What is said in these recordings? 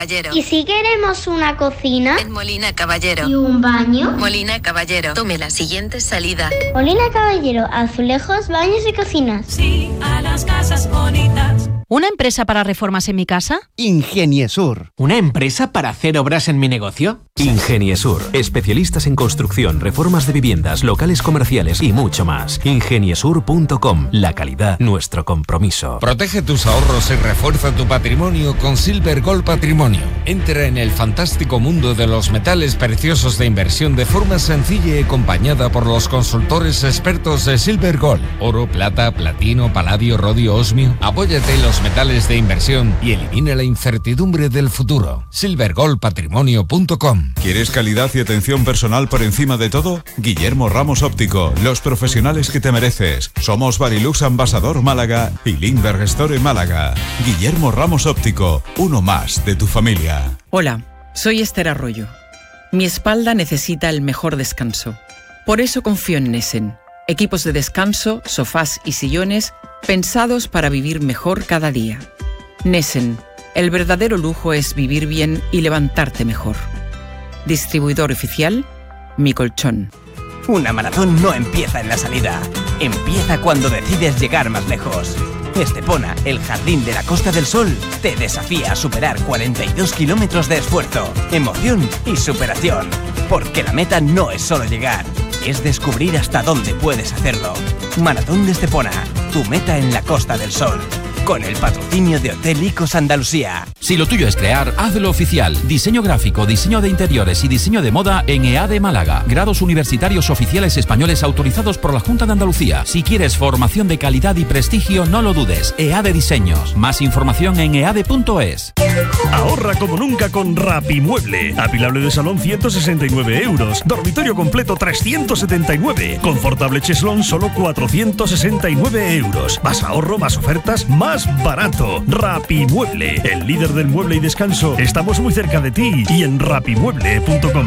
Caballero. ¿Y si queremos una cocina? En Molina Caballero. ¿Y un baño? Molina Caballero. Tome la siguiente salida. Molina Caballero, azulejos, baños y cocinas. Sí, a las casas bonitas. ¿Una empresa para reformas en mi casa? Ingeniesur. ¿Una empresa para hacer obras en mi negocio? Ingeniesur. Especialistas en construcción, reformas de viviendas, locales comerciales y mucho más. Ingeniesur.com. La calidad, nuestro compromiso. Protege tus ahorros y refuerza tu patrimonio con Silver Gold Patrimonio. Entra en el fantástico mundo de los metales preciosos de inversión de forma sencilla y acompañada por los consultores expertos de Silver Gold. Oro, plata, platino, paladio, rodio, osmio. Apóyate en los metales de inversión y elimina la incertidumbre del futuro. silvergoldpatrimonio.com. ¿Quieres calidad y atención personal por encima de todo? Guillermo Ramos Óptico, los profesionales que te mereces. Somos Barilux Ambasador Málaga y Lindbergh Store Málaga. Guillermo Ramos Óptico, uno más de tu familia. Hola, soy Esther Arroyo. Mi espalda necesita el mejor descanso. Por eso confío en Nessen. Equipos de descanso, sofás y sillones pensados para vivir mejor cada día. Nessen, el verdadero lujo es vivir bien y levantarte mejor. Distribuidor oficial, Mi Colchón. Una maratón no empieza en la salida, empieza cuando decides llegar más lejos. Estepona, el jardín de la Costa del Sol, te desafía a superar 42 kilómetros de esfuerzo, emoción y superación. Porque la meta no es solo llegar, es descubrir hasta dónde puedes hacerlo. Maratón de Estepona, tu meta en la Costa del Sol. Con el patrocinio de Hotel Icos Andalucía. Si lo tuyo es crear, hazlo oficial. Diseño gráfico, diseño de interiores y diseño de moda en EADE Málaga. Grados universitarios oficiales españoles autorizados por la Junta de Andalucía. Si quieres formación de calidad y prestigio, no lo dudes. EADE Diseños. Más información en eade.es. Ahorra como nunca con Rapimueble. Apilable de salón 169 euros. Dormitorio completo 379. Confortable cheslón solo 469 euros. Más ahorro, más ofertas, más barato. Rapimueble, el líder del mueble y descanso. Estamos muy cerca de ti y en rapimueble.com.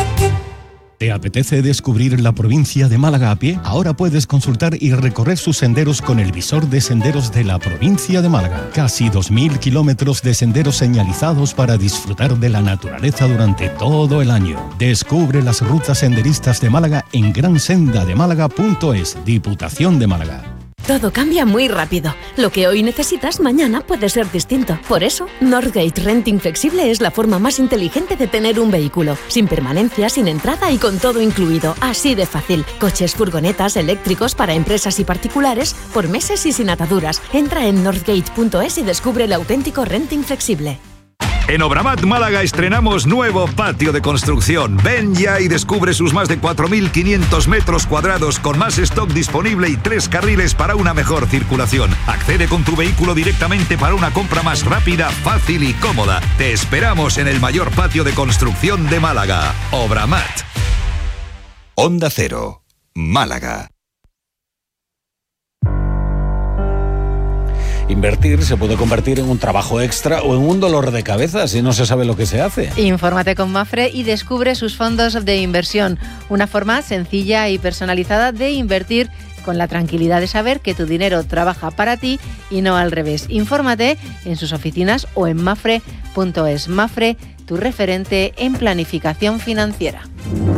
¿Te apetece descubrir la provincia de Málaga a pie? Ahora puedes consultar y recorrer sus senderos con el visor de senderos de la provincia de Málaga. Casi 2.000 kilómetros de senderos señalizados para disfrutar de la naturaleza durante todo el año. Descubre las rutas senderistas de Málaga en gransendademálaga.es, Diputación de Málaga. Todo cambia muy rápido. Lo que hoy necesitas, mañana puede ser distinto. Por eso, Northgate Renting Flexible es la forma más inteligente de tener un vehículo. Sin permanencia, sin entrada y con todo incluido. Así de fácil. Coches, furgonetas, eléctricos para empresas y particulares, por meses y sin ataduras. Entra en northgate.es y descubre el auténtico renting flexible. En Obramat Málaga estrenamos nuevo patio de construcción. Ven ya y descubre sus más de 4.500 metros cuadrados con más stock disponible y 3 carriles para una mejor circulación. Accede con tu vehículo directamente para una compra más rápida, fácil y cómoda. Te esperamos en el mayor patio de construcción de Málaga. Obramat. Onda Cero, Málaga. Invertir se puede convertir en un trabajo extra o en un dolor de cabeza si no se sabe lo que se hace. Infórmate con Mapfre y descubre sus fondos de inversión. Una forma sencilla y personalizada de invertir con la tranquilidad de saber que tu dinero trabaja para ti y no al revés. Infórmate en sus oficinas o en mapfre.es. Mapfre, tu referente en planificación financiera.